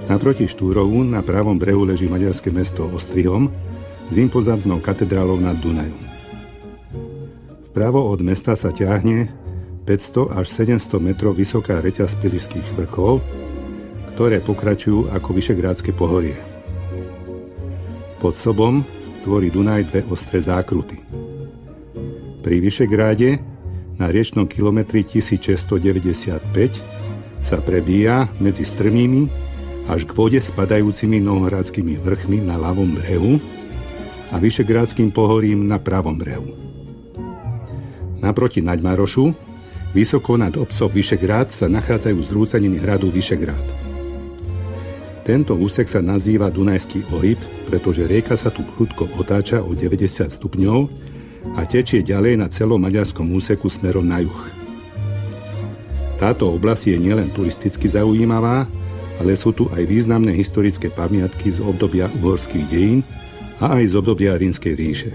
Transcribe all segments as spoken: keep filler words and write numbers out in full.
Naproti Štúrovu na pravom brehu leží maďarské mesto Ostrihom s impozantnou katedrálou nad Dunajom. Vpravo od mesta sa ťahne päťsto až sedemsto metrov vysoká reťaz Pilisských vrchov, ktoré pokračujú ako Vyšegrádske pohorie. Pod sobom tvorí Dunaj dve ostré zákruty. Pri Vyšegráde na riečnom kilometri tisícšesťstodeväťdesiatpäť sa prebíja medzi strmými až k vode spadajúcimi novohradskými vrchmi na ľavom brehu a Vyšegrádskym pohorím na pravom brehu. Naproti Naďmarošu, vysoko nad obcom Vyšegrád, sa nachádzajú zrúcaniny hradu Vyšegrád. Tento úsek sa nazýva Dunajský ohyb, pretože rieka sa tu prudko otáča o deväťdesiat stupňov a tečie ďalej na celom maďarskom úseku smerom na juh. Táto oblasť je nielen turisticky zaujímavá, ale sú tu aj významné historické pamiatky z obdobia uhorských dejín a aj z obdobia Rímskej ríše.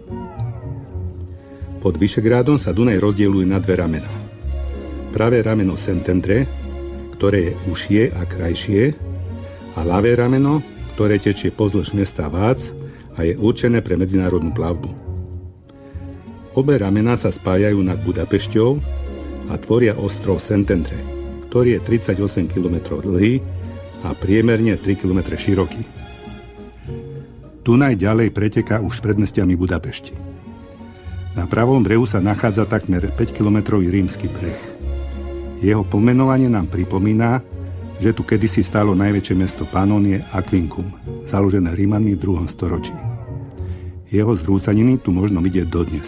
Pod Vyšegrádom sa Dunaj rozdeľuje na dve ramená. Pravé rameno Szentendre, ktoré je užšie a krajšie, a ľavé rameno, ktoré tečie pozdĺž mesta Vác a je určené pre medzinárodnú plavbu. Obe ramená sa spájajú nad Budapešťou a tvoria ostrov Szentendre, ktorý je tridsaťosem kilometrov dlhý a priemerne tri kilometre široký. Dunaj ďalej preteká už predmestiami Budapešti. Na pravom brehu sa nachádza takmer päťkilometrový rímsky breh. Jeho pomenovanie nám pripomína, že tu kedysi stálo najväčšie mesto Panónie Aquincum, založené Rímanmi v druhom storočí. Jeho zrúcaniny tu možno vidieť dodnes.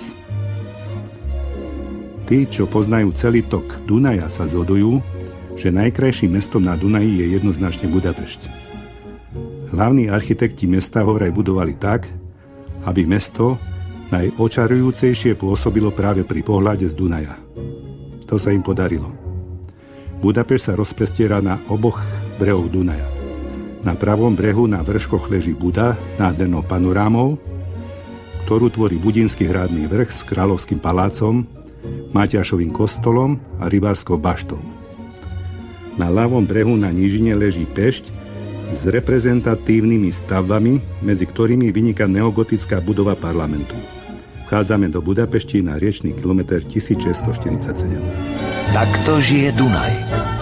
Tí, čo poznajú celý tok Dunaja, sa zhodujú, že najkrajším mestom na Dunaji je jednoznačne Budapešť. Hlavní architekti mesta ho vraj budovali tak, aby mesto najočarujúcejšie pôsobilo práve pri pohľade z Dunaja. To sa im podarilo. Budapešť sa rozprestiera na oboch brehoch Dunaja. Na pravom brehu na vrškoch leží Buda s nádhernou panorámou, ktorú tvorí Budínsky hrádny vrch s kráľovským palácom, Matiášovým kostolom a rybárskou baštou. Na ľavom brehu na nížine leží Pešť s reprezentatívnymi stavbami, medzi ktorými vyniká neogotická budova parlamentu. Vchádzame do Budapešti na riečny kilometer tisícšesťstoštyridsaťsedem. Takto žije Dunaj.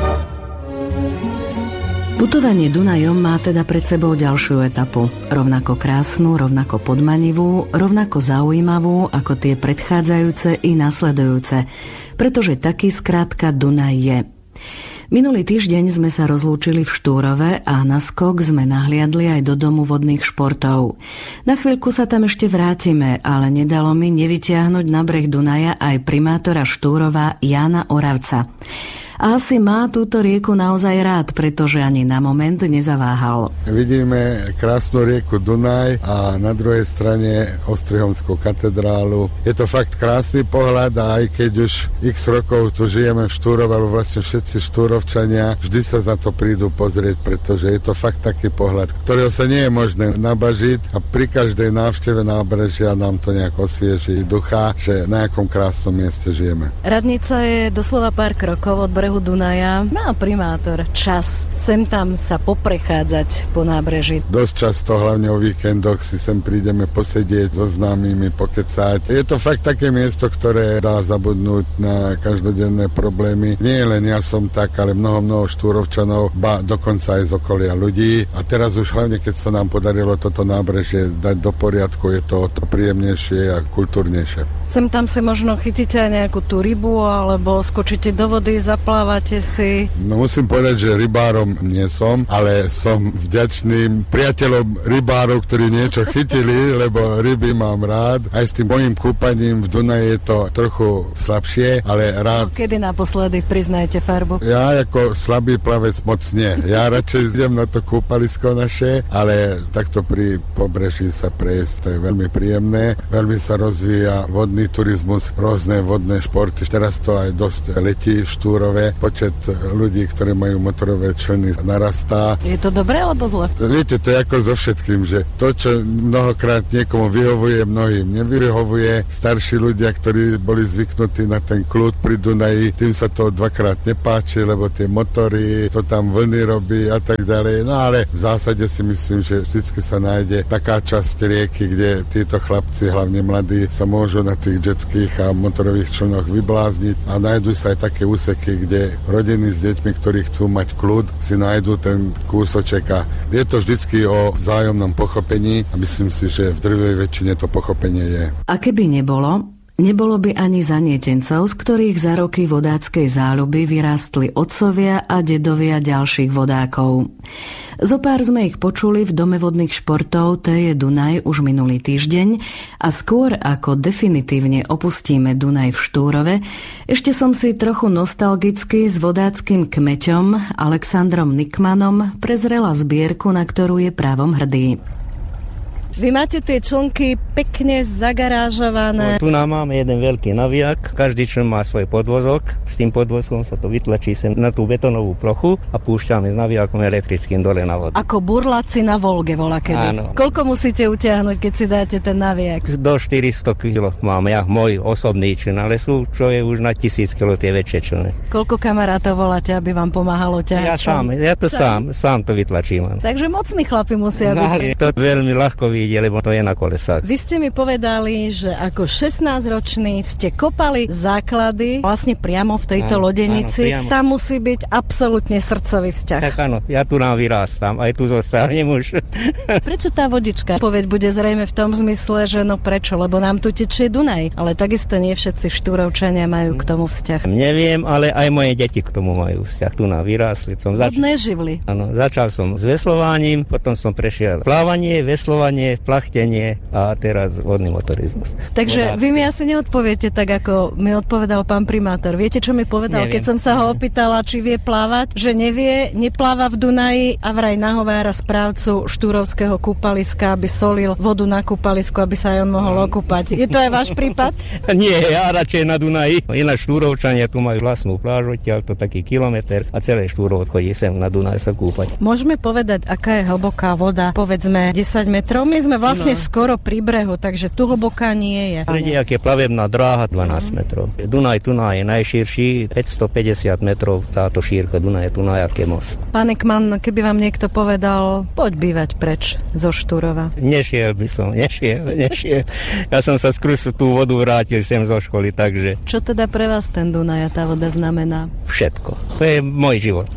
Putovanie Dunajom má teda pred sebou ďalšiu etapu. Rovnako krásnu, rovnako podmanivú, rovnako zaujímavú ako tie predchádzajúce i nasledujúce. Pretože taký skrátka Dunaj je. Minulý týždeň sme sa rozlúčili v Štúrove a na skok sme nahliadli aj do domu vodných športov. Na chvíľku sa tam ešte vrátime, ale nedalo mi nevytiahnuť na breh Dunaja aj primátora Štúrova Jána Oravca. A asi má túto rieku naozaj rád, pretože ani na moment nezaváhal. Vidíme krásnu rieku Dunaj a na druhej strane Ostrihomskú katedrálu. Je to fakt krásny pohľad a aj keď už x rokov tu žijeme v Štúrove, ale vlastne všetci Štúrovčania vždy sa na to prídu pozrieť, pretože je to fakt taký pohľad, ktorého sa nie je možné nabažiť a pri každej návšteve nábrežia nám to nejak osvieží ducha, že na akom krásnom mieste žijeme. Radnica je doslova pár krokov od brehu Dunaja. Má primátor čas sem tam sa poprechádzať po nábreží? Dosť často, hlavne o víkendoch, si sem prídeme posedieť so známymi, pokecať. Je to fakt také miesto, ktoré dá zabudnúť na každodenné problémy. Nie len ja som tak, ale mnoho, mnoho Štúrovčanov, ba dokonca aj z okolia ľudí. A teraz už hlavne, keď sa nám podarilo toto nábrežie dať do poriadku, je to o to príjemnejšie a kultúrnejšie. Sem tam si možno chytíte aj nejakú tú rybu, alebo skočíte do vody, zaplávate si. No musím povedať, že rybárom nie som, ale som vďačným priateľom rybárov, ktorí niečo chytili, lebo ryby mám rád. Aj s tým mojím kúpaním v Dunaji je to trochu slabšie, ale rád. Kedy naposledy priznajte farbu? Ja ako slabý plavec moc nie. Ja radšej idem na to kúpalisko naše, ale takto pri pobreží sa prejsť, to je veľmi príjemné. Veľmi sa rozvíja vodný vodný turizmus, rôzne vodné športy. Teraz to aj dosť letí v Štúrove. Počet ľudí, ktorí majú motorové člny, narastá. Je to dobré alebo zle? Viete, to je ako so všetkým, že to, čo mnohokrát niekomu vyhovuje, mnohým nevyhovuje. Starší ľudia, ktorí boli zvyknutí na ten kľud pri Dunaji, tým sa to dvakrát nepáči, lebo tie motory, to tam vlny robí a tak ďalej. No ale v zásade si myslím, že vždycky sa nájde taká časť rieky, kde títo chlapci, hlavne mladí, sa môžu na tých jetských a motorových člnoch vyblázniť a nájdu sa aj také úseky, kde rodiny s deťmi, ktorí chcú mať kľud, si nájdu ten kúsoček a je to vždycky o vzájomnom pochopení a myslím si, že v drvej väčšine to pochopenie je. A keby nebolo, nebolo by ani zanietencov, z ktorých za roky vodáckej záľuby vyrástli otcovia a dedovia ďalších vodákov. Zopár sme ich počuli v Dome vodných športov té jé Dunaj už minulý týždeň a skôr ako definitívne opustíme Dunaj v Štúrove, ešte som si trochu nostalgicky s vodáckym kmeťom Alexandrom Nickmanom prezrela zbierku, na ktorú je právom hrdý. Vy máte tie člnky pekne zagarážované. No, tu nám máme jeden veľký navijak, každý čln má svoj podvozok, s tým podvozkom sa to vytlačí sem na tú betónovú plochu a púšťame s navijakom elektrickým dole na vodu. Ako burláci na Volge volakedy. Áno. Koľko musíte utiahnuť, keď si dáte ten navijak? Do štyristo kilogramov mám ja, môj osobný čln, ale sú, čo je už na tisíc kilogramov tie väčšie člny. Koľko kamarátov voláte, aby vám pomáhalo ťahať? Ja sám, ja to sám, sám, sám to vytlačím. Takže mocní chlapi musia no, byť. To veľmi ľahko vidieť, lebo to je na kolesách. Vy ste mi povedali, že ako šestnásťročný ste kopali základy vlastne priamo v tejto áno, lodenici. Áno, tam musí byť absolútne srdcový vzťah. Tak áno, ja tu nám vyrástám, aj tu zostanem už. Prečo tá vodička? Povedť bude zrejme v tom zmysle, že no prečo, lebo nám tu tečie Dunaj, ale takisto nie všetci Štúrovčania majú k tomu vzťah. Neviem, ale aj moje deti k tomu majú vzťah. Tu nám vyrástli. Som zač- Vodné živly. Áno, začal som s veslovaním, potom som prešiel plávanie, veslovanie, plachtenie a teraz vodný motorizmus. Takže vodácky. Vy mi asi neodpoviete tak, ako mi odpovedal pán primátor. Viete, čo mi povedal, Neviem. keď som sa ho opýtala, či vie plávať? Že nevie, nepláva v Dunaji a vraj nahovára správcu štúrovského kúpaliska, aby solil vodu na kúpalisku, aby sa aj on mohol okúpať. Je to aj váš prípad? Nie, ja radšej na Dunaji. Ináč Štúrovčania tu majú vlastnú pláž, odtiaľ to taký kilometr a celé Štúrov chodí sem na Dunaj sa kúpať. Môžeme povedať, aká je hlboká voda? Povedzme desať metrov. My sme vlastne no. skoro pri brehu, takže tu hlboká nie je. Prediak je plavebná dráha dvanásť metrov. Dunaj Tunaj je najširší, päťstopäťdesiat metrov táto šírka Dunaj Tunaj, aký most. Pán Nickman, keby vám niekto povedal, poď bývať preč zo Štúrova. Nešiel by som, nešiel, nešiel. Ja som sa skrz tú vodu vrátil sem zo školy, takže... Čo teda pre vás ten Dunaj a tá voda znamená? Všetko. To je môj život.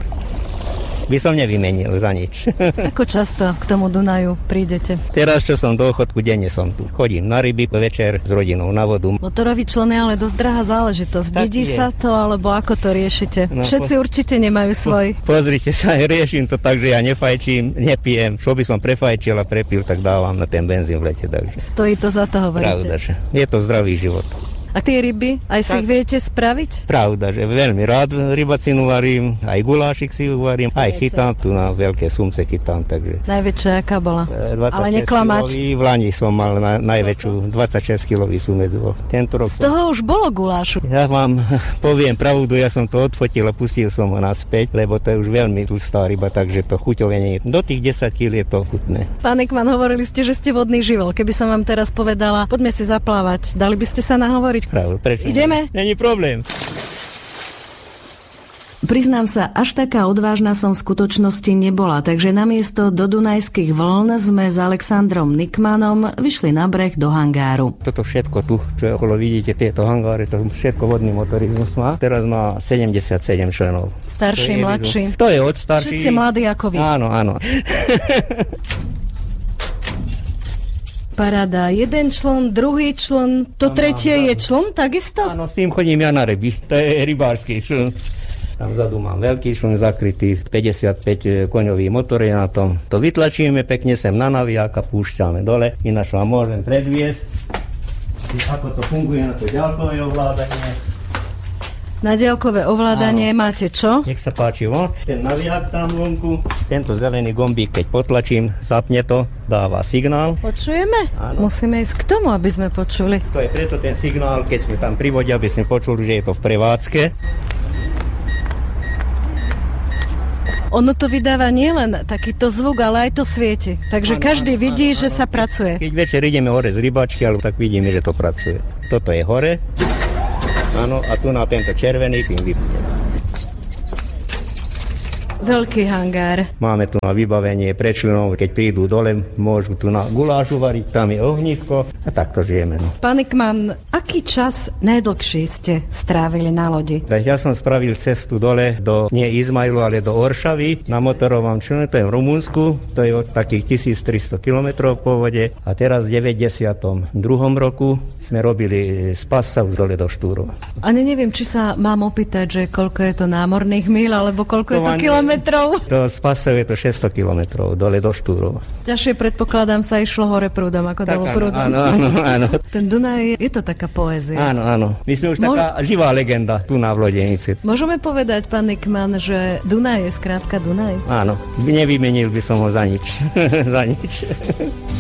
By som nevymenil za nič. Ako často k tomu Dunaju prídete? Teraz, čo som do chodku, denne som tu. Chodím na ryby, večer s rodinou na vodu. Motorový čln je ale dosť drahá záležitosť. Dedí sa to, alebo ako to riešite? No, Všetci po... určite nemajú svoj. Pozrite sa, riešim to tak, že ja nefajčím, nepijem. Čo by som prefajčil a prepil, tak dávam na ten benzín v lete. Takže. Stojí to za to, hovoríte? Pravda, že je to zdravý život. A tie ryby, aj si ich viete spraviť? Pravda, že veľmi rád rybacinu varím, aj gulášik si uvarím, aj chytám, tu na veľké sumce chytám, takže... Najväčšia aká bola? Ale neklamať. V Lani som mal na, najväčšiu, dvadsaťšesť kilový sumec bol. Tento rok Z toho som... už bolo gulášu. Ja vám poviem pravdu, ja som to odfotil a pustil som ho naspäť, lebo to je už veľmi tlstá ryba, takže to chuťové nie je. Do tých desať kíl je to chutné. Pán Nickman, hovorili ste, že ste vodný živel. Keby som vám teraz povedala, poďme si zaplávať, dali by ste sa nahovoriť? Pravdu, prečo? Ideme? Není problém. Priznám sa, až taká odvážna som v skutočnosti nebola, takže namiesto do dunajských vln sme s Alexandrom Nickmanom vyšli na breh do hangáru. Toto všetko tu, čo okolo vidíte, tieto hangáry, to všetko vodný motorizmus má. Teraz má sedemdesiatsedem členov. Starší, mladší. To je od starší. Všetci mladí ako vy. Áno, áno. Paráda, jeden člen, druhý člen, to tam tretie je člen, takisto? Áno, s tým chodím ja na ryby, to je rybársky člen. Tam vzadu mám veľký člen zakrytý, päťdesiatpäť koňový motor je na tom. To vytlačíme pekne sem na navijak a púšťame dole, ináč vám môžem predviesť, ako to funguje na to ďalkové ovládanie. Na diaľkové ovládanie áno. máte čo? Nech sa páči, von. Ten naviak tam vonku, tento zelený gombík, keď potlačím, zapne to, dáva signál. Počujeme? Áno. Musíme ísť k tomu, aby sme počuli. To je preto ten signál, keď sme tam pri vode, aby sme počuli, že je to v prevádzke. Ono to vydáva nielen takýto zvuk, ale aj to svieti. Takže ano, každý ano, vidí, ano, že ano. sa pracuje. Keď večer ideme hore z rybačky, alebo tak vidíme, že to pracuje. Toto je hore. Áno, a tu na tento červený tým vypne. Veľký hangár. Máme tu na vybavenie pre členov, keď prídu dole, môžu tu na gulášu variť, tam je ohnisko a takto žijeme. No. Pán Ekman, aký čas najdlhší ste strávili na lodi? Tak ja som spravil cestu dole do, nie Izmailu, ale do Oršavy na motorovom člne, to je v Rumunsku, to je od takých tisíctristo kilometrov po vode a teraz v deväťdesiatom druhom roku sme robili z Passau dole do Štúrova. Ani neviem, či sa mám opýtať, že koľko je to námorných míľ, alebo koľko to je to kilometrov. To z Passau je to šesťsto kilometrov dole do Štúrova. Ťažšie predpokladám sa išlo hore prúdom, ako dalo prúdom. Áno, áno, áno. Ten Dunaj, je to taká poézia. Áno, áno. My sme už Môž... taká živá legenda tu na Vlodenici. Môžeme povedať, pán Ekman, že Dunaj je skrátka Dunaj? Áno. Nevymenil by som ho za nič. za nič.